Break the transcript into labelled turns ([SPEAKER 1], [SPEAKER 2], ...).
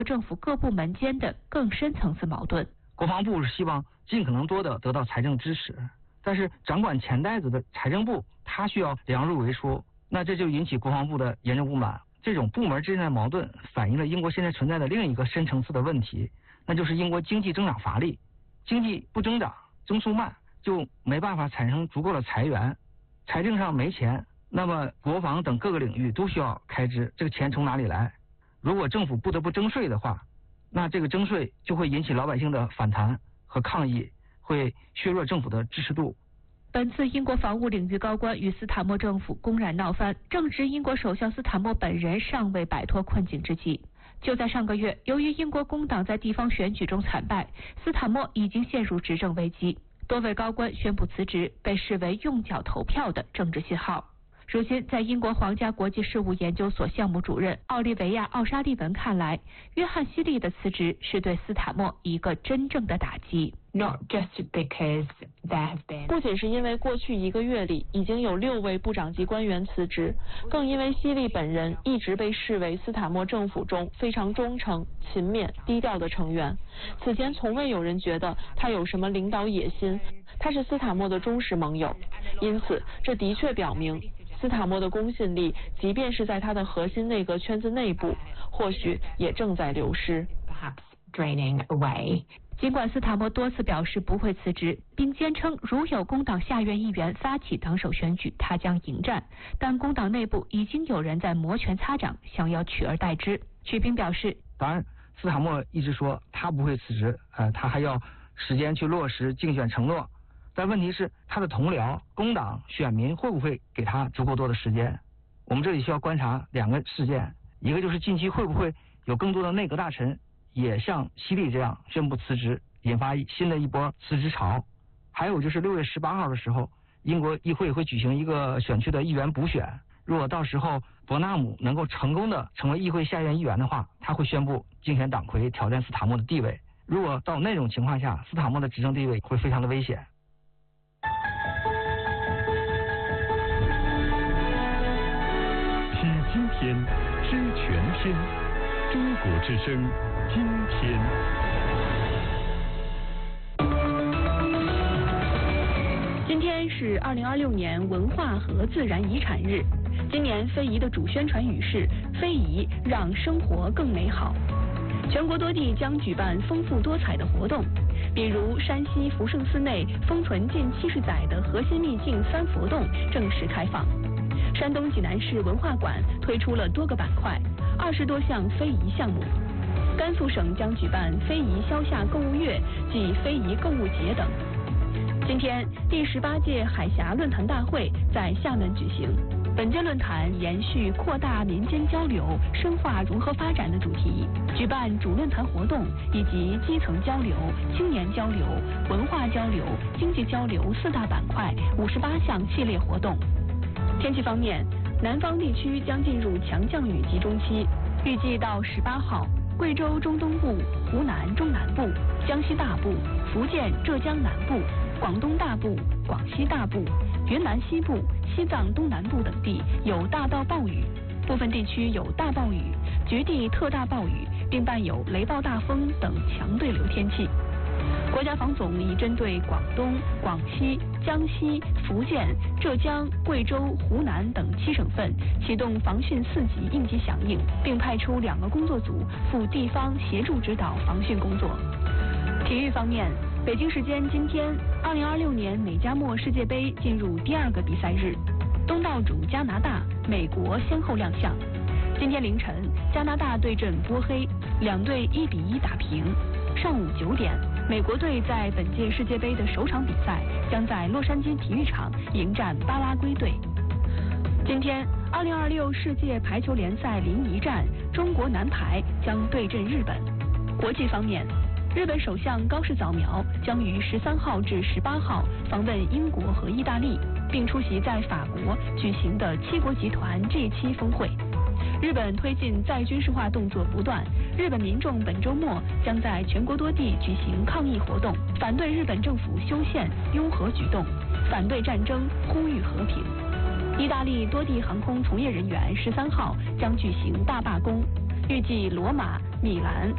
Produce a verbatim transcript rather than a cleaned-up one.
[SPEAKER 1] 政府各部门间的更深层次矛盾。
[SPEAKER 2] 国防部是希望尽可能多的得到财政支持，但是掌管钱袋子的财政部，他需要量入为出，那这就引起国防部的严重不满。这种部门之间的矛盾反映了英国现在存在的另一个深层次的问题，那就是英国经济增长乏力，经济不增长，增速慢，就没办法产生足够的财源，财政上没钱，那么国防等各个领域都需要开支，这个钱从哪里来？如果政府不得不征税的话，那这个征税就会引起老百姓的反弹和抗议，会削弱政府的支持度。
[SPEAKER 1] 本次英国防务领域高官与斯坦默政府公然闹翻，正值英国首相斯坦默本人尚未摆脱困境之际。就在上个月，由于英国工党在地方选举中惨败，斯坦默已经陷入执政危机，多位高官宣布辞职，被视为用脚投票的政治信号。如今，在英国皇家国际事务研究所项目主任奥利维亚·奥沙利文看来，约翰·希利的辞职是对斯坦默一个真正的打击。
[SPEAKER 3] Not just because there have been.
[SPEAKER 4] 不仅是因为过去一个月里已经有六位部长级官员辞职，更因为希利本人一直被视为斯坦默政府中非常忠诚、勤勉、低调的成员。此前从未有人觉得他有什么领导野心，他是斯坦默的忠实盟友。因此，这的确表明斯坦默的公信力，即便是在他的核心内阁圈子内部，或许也正在流失。
[SPEAKER 3] Perhaps draining away.
[SPEAKER 1] 尽管斯坦默多次表示不会辞职，并坚称如有工党下院议员发起党首选举，他将迎战，但工党内部已经有人在摩拳擦掌，想要取而代之。曲平表示，
[SPEAKER 2] 当然斯坦默一直说他不会辞职，呃，他还要时间去落实竞选承诺，但问题是他的同僚工党选民会不会给他足够多的时间？我们这里需要观察两个事件，一个就是近期会不会有更多的内阁大臣也像希利这样宣布辞职，引发新的一波辞职潮。还有就是六月十八号的时候，英国议会会举行一个选区的议员补选，如果到时候伯纳姆能够成功的成为议会下院议员的话，他会宣布竞选党魁，挑战斯坦默的地位。如果到那种情况下，斯坦默的执政地位会非常的危险。
[SPEAKER 5] 听今天，知全天，中国之声。今天，
[SPEAKER 1] 今天是二零二六年文化和自然遗产日。今年非遗的主宣传语是“非遗让生活更美好”。全国多地将举办丰富多彩的活动，比如山西福圣寺内封存近七十载的核心秘境三佛洞正式开放。山东济南市文化馆推出了多个板块，二十多项非遗项目。甘肃省将举办非遗消夏购物月暨非遗购物节等。今天，第十八届海峡论坛大会在厦门举行。本届论坛延续扩大民间交流、深化融合发展的主题，举办主论坛活动以及基层交流、青年交流、文化交流、经济交流四大板块五十八项系列活动。天气方面，南方地区将进入强降雨集中期，预计到十八号。贵州中东部、湖南中南部、江西大部、福建、浙江南部、广东大部、广西大部、云南西部、西藏东南部等地有大到暴雨，部分地区有大暴雨、局地特大暴雨，并伴有雷暴大风等强对流天气。国家防总已针对广东、广西、江西、福建、浙江、贵州、湖南等七省份启动防汛四级应急响应，并派出两个工作组赴地方协助指导防汛工作。体育方面，北京时间今天，二零二六年美加墨世界杯进入第二个比赛日，东道主加拿大、美国先后亮相。今天凌晨，加拿大对阵波黑，两队一比一打平。上午九点，美国队在本届世界杯的首场比赛将在洛杉矶体育场迎战巴拉圭队。今天，二零二六世界排球联赛临沂站，中国男排将对阵日本。国际方面，日本首相高市早苗将于十三号至十八号访问英国和意大利，并出席在法国举行的七国集团 G 七 峰会。日本推进再军事化动作不断，日本民众本周末将在全国多地举行抗议活动，反对日本政府修宪拥核举动，反对战争，呼吁和平。意大利多地航空从业人员十三号将举行大罢工，预计罗马、米兰、